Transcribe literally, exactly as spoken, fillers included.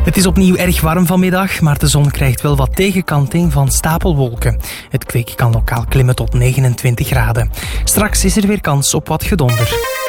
Het is opnieuw erg warm vanmiddag, maar de zon krijgt wel wat tegenkanting van stapelwolken. Het kwik kan lokaal klimmen tot negenentwintig graden. Straks is er weer kans op wat gedonder.